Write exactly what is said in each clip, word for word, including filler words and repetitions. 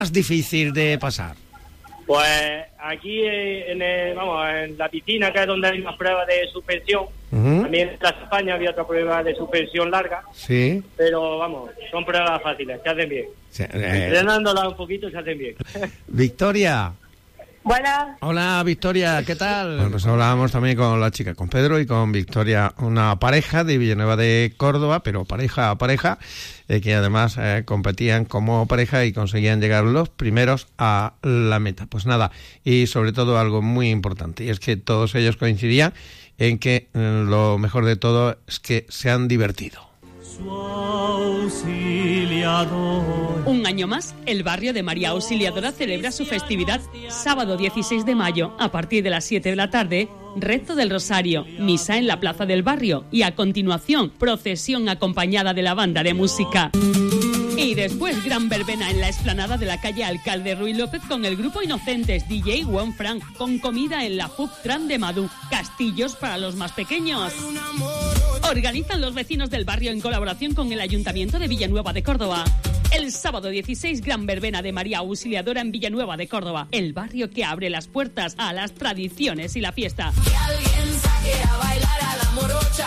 más difícil de pasar? Pues aquí en, el, vamos, en la piscina, que es donde hay una prueba de suspensión. Uh-huh. También en Plaza España había otra prueba de suspensión larga. Sí. Pero vamos, son pruebas fáciles, se hacen bien. Sí, eh... Entrenándolas un poquito se hacen bien. Victoria. Buenas. Hola, Victoria, ¿qué tal? Bueno, pues hablábamos también con la chica, con Pedro y con Victoria, una pareja de Villanueva de Córdoba, pero pareja a pareja, eh, que además eh, competían como pareja y conseguían llegar los primeros a la meta. Pues nada, y sobre todo algo muy importante, y es que todos ellos coincidían en que eh, lo mejor de todo es que se han divertido. Un año más, el barrio de María Auxiliadora celebra su festividad sábado dieciséis de mayo a partir de las siete de la tarde, rezo del Rosario, misa en la plaza del barrio y a continuación procesión acompañada de la banda de música. Y después gran verbena en la explanada de la calle Alcalde Ruy López con el grupo Inocentes, D J Juan Frank, con comida en la Pub Tran de Madú, castillos para los más pequeños. Organizan los vecinos del barrio en colaboración con el Ayuntamiento de Villanueva de Córdoba. El sábado dieciséis, gran verbena de María Auxiliadora en Villanueva de Córdoba, el barrio que abre las puertas a las tradiciones y la fiesta. Que alguien saque a bailar a la morocha.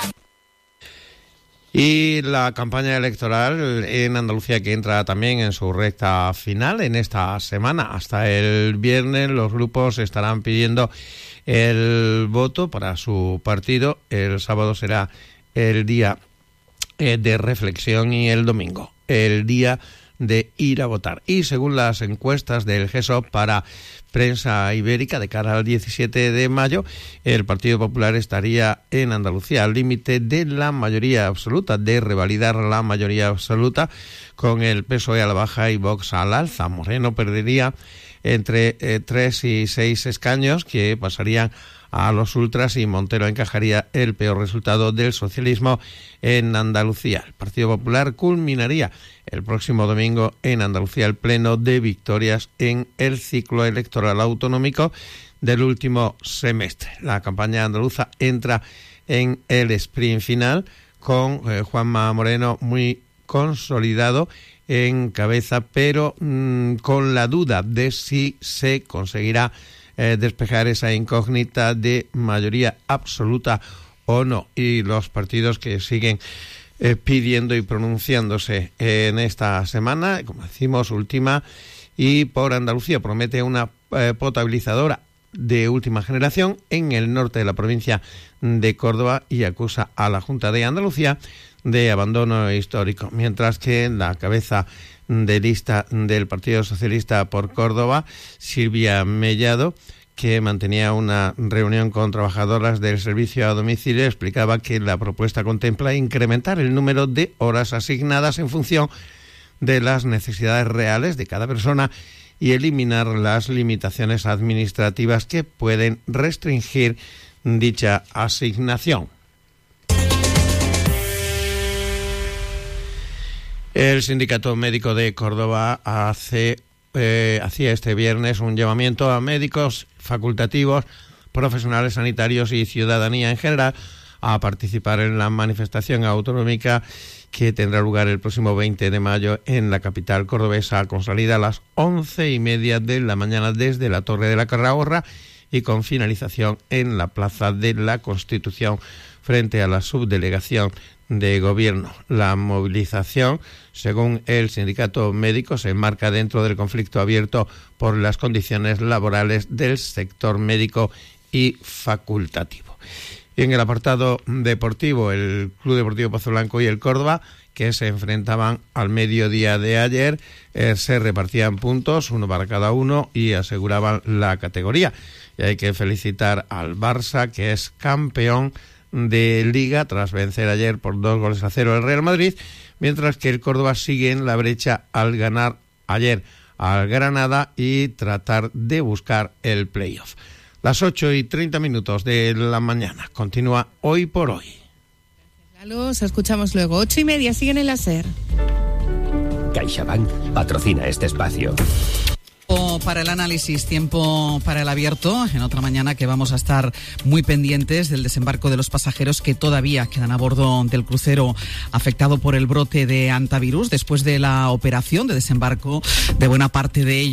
Y la campaña electoral en Andalucía, que entra también en su recta final en esta semana. Hasta el viernes los grupos estarán pidiendo el voto para su partido. El sábado será el día eh, de reflexión y el domingo el día de ir a votar. Y según las encuestas del G E S O P para Prensa Ibérica, de cara al diecisiete de mayo, el Partido Popular estaría en Andalucía al límite de la mayoría absoluta, de revalidar la mayoría absoluta, con el P S O E a la baja y Vox al alza. Moreno perdería entre eh, tres y seis escaños, que pasarían a los ultras, y Montero encajaría el peor resultado del socialismo en Andalucía. El Partido Popular culminaría el próximo domingo en Andalucía el pleno de victorias en el ciclo electoral autonómico del último semestre. La campaña andaluza entra en el sprint final con eh, Juanma Moreno muy consolidado en cabeza, pero mmm, con la duda de si se conseguirá Eh, despejar esa incógnita de mayoría absoluta o no. Y los partidos que siguen eh, pidiendo y pronunciándose en esta semana, como decimos, última, y por Andalucía promete una eh, potabilizadora de última generación en el norte de la provincia de Córdoba y acusa a la Junta de Andalucía de abandono histórico, mientras que la cabeza de lista del Partido Socialista por Córdoba, Silvia Mellado, que mantenía una reunión con trabajadoras del servicio a domicilio, explicaba que la propuesta contempla incrementar el número de horas asignadas en función de las necesidades reales de cada persona y eliminar las limitaciones administrativas que pueden restringir dicha asignación. El Sindicato Médico de Córdoba hace, eh, hacía este viernes un llamamiento a médicos, facultativos, profesionales sanitarios y ciudadanía en general a participar en la manifestación autonómica que tendrá lugar el próximo veinte de mayo en la capital cordobesa, con salida a las once y media de la mañana desde la Torre de la Calahorra y con finalización en la Plaza de la Constitución frente a la subdelegación de gobierno. La movilización, según el sindicato médico, se enmarca dentro del conflicto abierto por las condiciones laborales del sector médico y facultativo. Y en el apartado deportivo, el Club Deportivo Pozo Blanco y el Córdoba, que se enfrentaban al mediodía de ayer, eh, se repartían puntos, uno para cada uno, y aseguraban la categoría. Y hay que felicitar al Barça, que es campeón de Liga tras vencer ayer por dos goles a cero al Real Madrid, mientras que el Córdoba sigue en la brecha al ganar ayer al Granada y tratar de buscar el playoff. Las ocho y treinta minutos de la mañana. Continúa Hoy por Hoy. Los escuchamos luego. Ocho y media, siguen en la SER. CaixaBank patrocina este espacio. Tiempo para el análisis, tiempo para el abierto. En otra mañana que vamos a estar muy pendientes del desembarco de los pasajeros que todavía quedan a bordo del crucero afectado por el brote de hantavirus, después de la operación de desembarco de buena parte de ellos.